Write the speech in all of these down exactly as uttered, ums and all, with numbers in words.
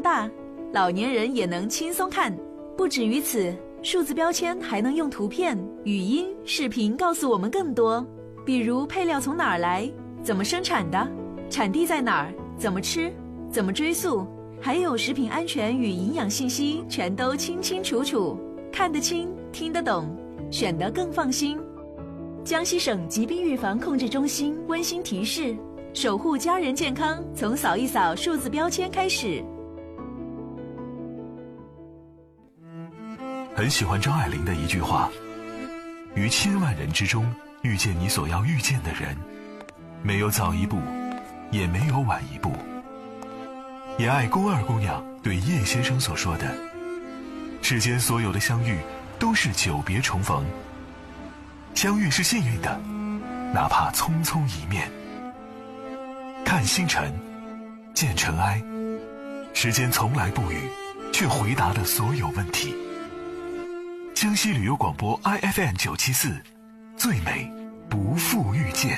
大，老年人也能轻松看。不止于此，数字标签还能用图片、语音、视频告诉我们更多，比如配料从哪儿来，怎么生产的，产地在哪儿，怎么吃，怎么追溯，还有食品安全与营养信息全都清清楚楚，看得清，听得懂，选得更放心。江西省疾病预防控制中心温馨提示：守护家人健康，从扫一扫数字标签开始。 很喜欢张爱玲的一句话：于千万人之中遇见你所要遇见的人，没有早一步，也没有晚一步。也爱宫二姑娘对叶先生所说的：世间所有的相遇都是久别重逢，相遇是幸运的，哪怕匆匆一面。看星辰，见尘埃，时间从来不语，却回答了所有问题。江西旅游广播 I F M 九七四，最美不负遇见。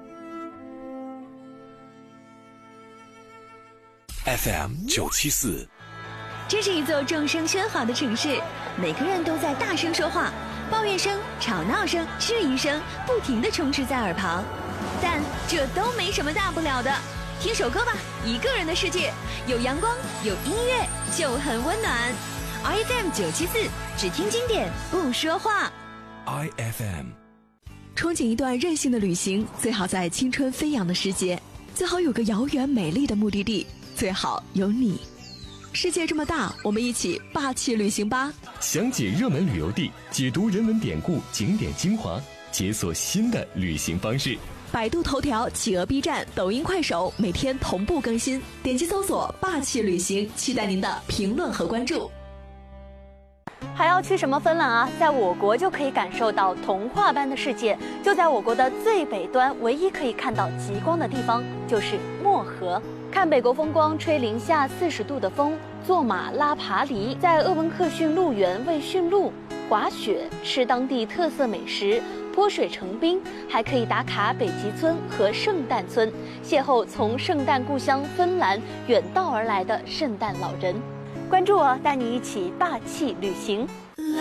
F M 九七四， 这是一座众声喧哗的城市，每个人都在大声说话，抱怨声、吵闹声、质疑声不停地充斥在耳旁。但这都没什么大不了的，听首歌吧，一个人的世界，有阳光，有音乐，就很温暖。I F M 九七四，只听经典，不说话。 I F M， 憧憬一段任性的旅行，最好在青春飞扬的时节，最好有个遥远美丽的目的地，最好有你。世界这么大，我们一起霸气旅行吧！ 详解热门旅游地，解读人文典故、景点精华，解锁新的旅行方式。 百度头条、企鹅 B 站、抖音、快手每天同步更新，点击搜索“霸气旅行”，期待您的评论和关注。 还要去什么芬兰啊？在我国就可以感受到童话般的世界。就在我国的最北端，唯一可以看到极光的地方就是漠河。看北国风光，吹零下四十度的风，坐马拉爬犁，在鄂温克驯鹿园喂驯鹿，滑雪，吃当地特色美食，泼水成冰，还可以打卡北极村和圣诞村，邂逅从圣诞故乡芬兰远道而来的圣诞老人。关注我，带你一起霸气旅行。